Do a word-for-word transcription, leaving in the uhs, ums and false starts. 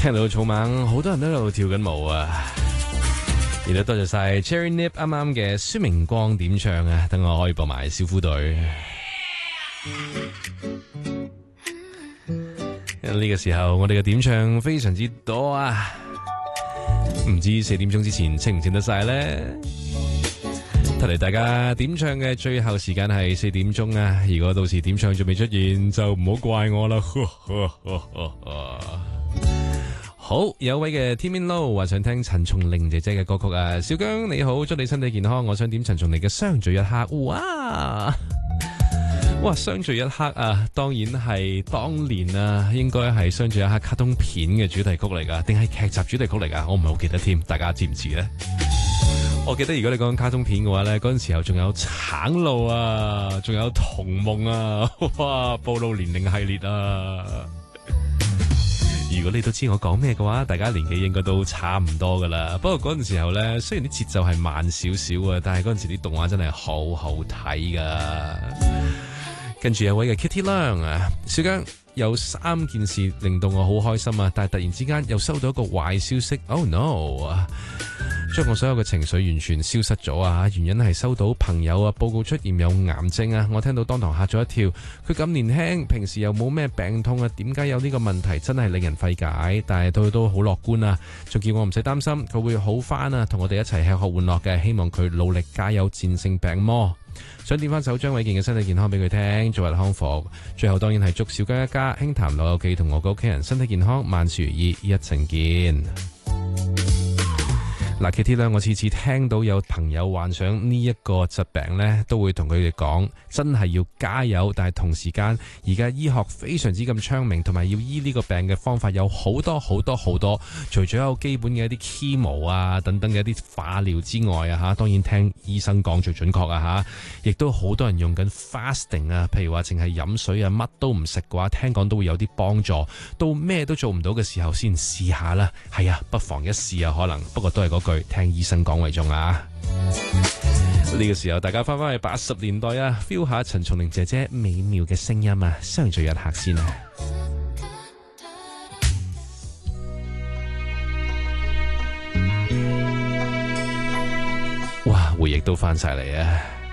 聽到草蜢，好多人都喺度跳緊舞啊！亦都多謝晒 Cherry Nip 啱啱嘅孫明光點唱啊，等我可以播埋小虎隊。呢個時候我哋嘅點唱非常之多啊，唔知四點鐘之前清唔清得晒呢？睇嚟大家點唱嘅最後時間係四點鐘啊！如果到時點唱仲未出現，就唔好怪我啦。好，有位嘅天邊撈話想聽陳松伶姐姐嘅歌曲啊，小姜你好，祝你身體健康，我想點陳松伶嘅相聚一刻。哇哇，相聚一刻啊，當然係當年啊，應該係相聚一刻卡通片嘅主題曲嚟噶，定係劇集主題曲嚟噶？我唔係好記得添，大家知唔知呢？我記得如果你講卡通片嘅話呢，嗰陣時候仲有橙路啊，仲有童夢啊，哇，暴露年齡系列啊！如果你都知我講咩嘅話，大家年紀應該都差唔多噶啦。不過嗰陣時候呢，雖然啲節奏係慢少少啊，但係嗰陣時啲動畫真係好好睇噶。跟住有位嘅 Kitty Lang 啊，小姜有三件事令到我好開心啊，但係突然之間又收到一個壞消息 ，Oh no！ 將我所有嘅情緒完全消失咗啊！原因係收到朋友啊報告出現有癌症啊，我聽到當堂嚇咗一跳。佢咁年輕，平時又冇咩病痛啊，點解有呢個問題？真係令人費解。但係佢都好樂觀啊，仲叫我唔使擔心，佢會好翻啊，同我哋一齊吃喝玩樂嘅。希望佢努力加油，戰勝病魔。想點翻首張衛健嘅身體健康俾佢聽，早日康復。最後當然係祝小姜一家輕談老友記同我嘅屋企人身體健康，萬事如意，一齊見。嗱 ，Kitty 咧，我次次聽到有朋友患上呢一個疾病呢，都會同佢哋講，真係要加油。但係同時間，而家醫學非常之咁昌明，同埋要醫呢個病嘅方法有好多好多好多。除咗有基本嘅一啲 chemo 啊等等嘅一啲化療之外啊，吓，當然聽醫生講最準確啊，吓，亦都好多人用緊 fasting 啊，譬如話淨係飲水啊，乜都唔食嘅話，聽講都會有啲幫助。到咩都做唔到嘅時候，先試下啦。係啊，不妨一試啊，可能。不過都係嗰句。聽醫生講為重啊！呢個時候大家翻返去八十年代啊 ，feel 下陳松伶姐姐美妙嘅聲音啊，相聚一刻先啊！哇，回憶都翻晒嚟啊！